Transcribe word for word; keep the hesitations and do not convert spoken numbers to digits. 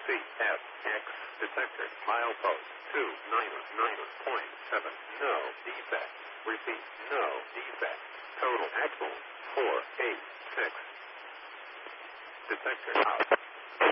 C F X detector. Milepost two nine nine point seven. No defect. Repeat. No defect. Total axle four eight six. Detector out.